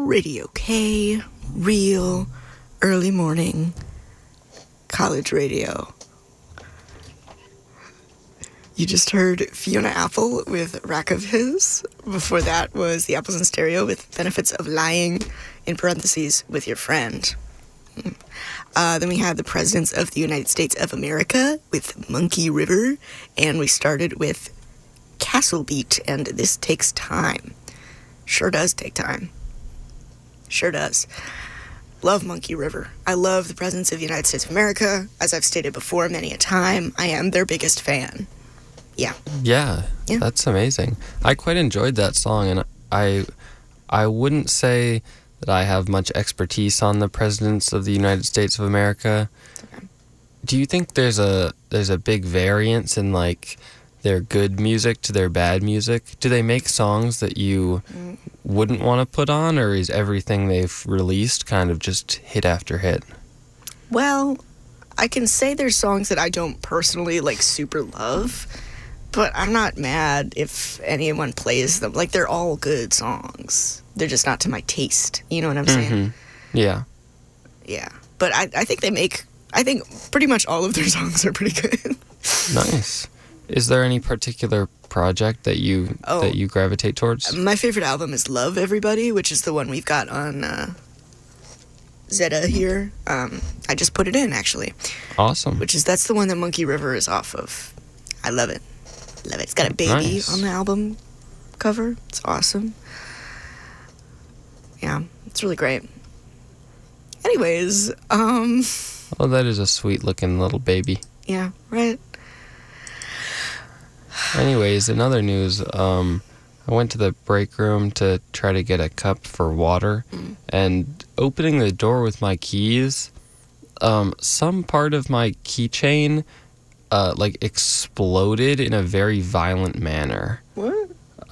Radio K, real, early morning, college radio. You just heard Fiona Apple with Rack of His. Before that was the Apples in Stereo with Benefits of Lying, in parentheses, with your friend. Then we had the Presidents of the United States of America with Monkey River, and we started with Castle Beat and This Takes Time. Sure does take time. Sure does. Love Monkey River. I love the Presidents of the United States of America. As I've stated before many a time, I am their biggest fan. Yeah, that's amazing. I quite enjoyed that song, and I wouldn't say that I have much expertise on the Presidents of the United States of America. Okay. Do you think there's a big variance in like their good music to their bad music? Do they make songs that you wouldn't want to put on, or is everything they've released kind of just hit after hit? Well, I can say there's songs that I don't personally like super love, but I'm not mad if anyone plays them. Like, they're all good songs. They're just not to my taste. You know what I'm saying? Yeah. Yeah. But I think I think pretty much all of their songs are pretty good. Nice. Is there any particular project that you gravitate towards? My favorite album is Love Everybody, which is the one we've got on Zeta here. I just put it in, actually. Awesome. That's the one that Monkey River is off of. I love it. Love it. It's got a baby on the album cover. It's awesome. Yeah, it's really great. Anyways, Oh, that is a sweet-looking little baby. Yeah, right? Anyways, in other news, I went to the break room to try to get a cup for water, and opening the door with my keys, some part of my keychain, exploded in a very violent manner. What?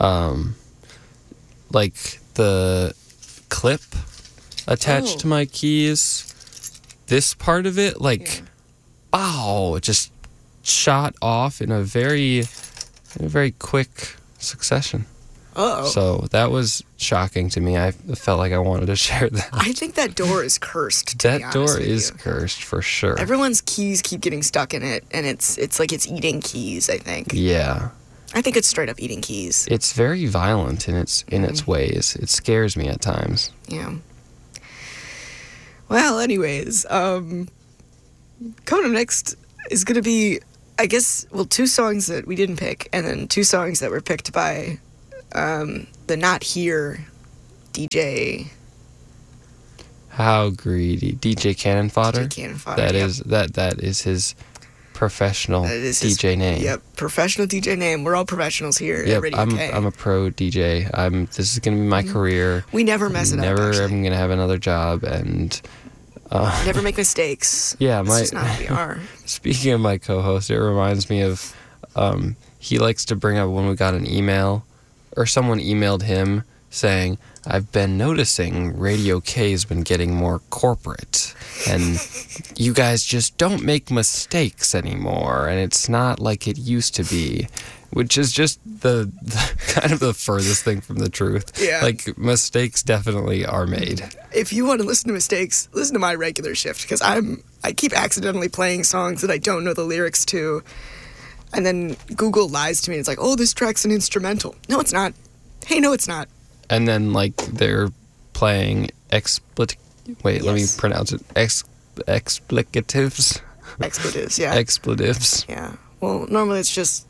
Like the clip attached to my keys, this part of it, it just shot off in a very quick succession. Uh-oh. So that was shocking to me. I felt like I wanted to share that. I think that door is cursed, to be That honest door with is you. cursed for sure. Everyone's keys keep getting stuck in it, and it's like it's eating keys, I think. Yeah. I think it's straight up eating keys. It's very violent in its ways. It scares me at times. Yeah. Well, anyways, coming up next is going to be, I guess, two songs that we didn't pick, and then two songs that were picked by the Not Here DJ. How greedy. DJ Cannon Fodder? DJ Cannon Fodder, That is his professional DJ name. Yep, professional DJ name. We're all professionals here at Yep, Radio K. I'm a pro DJ. This is going to be my career. We never mess it up, Never actually. am going to have another job, and Never make mistakes. yeah, That's just not who we are. Speaking of my co-host, it reminds me of he likes to bring up when we got an email, or someone emailed him saying, I've been noticing Radio K has been getting more corporate, and you guys just don't make mistakes anymore, and it's not like it used to be, which is just the kind of the furthest thing from the truth. Yeah. Like, mistakes definitely are made. If you want to listen to mistakes, listen to my regular shift, because I keep accidentally playing songs that I don't know the lyrics to, and then Google lies to me. It's like, oh, this track's an instrumental. No, it's not. Hey, no, it's not. And then, they're playing let me pronounce it. Explicatives. Expletives, yeah. Expletives. Yeah. Well, normally it's just...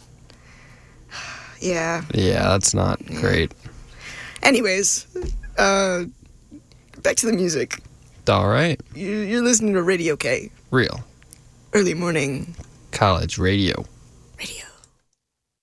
Yeah. Yeah, that's not great. Anyways, back to the music. All right. You're listening to Radio K. Real. Early morning College radio. radio.